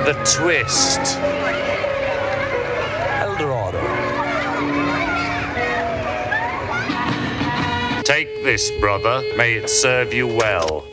The twist. Eldorado. Take this, brother. May it serve you well.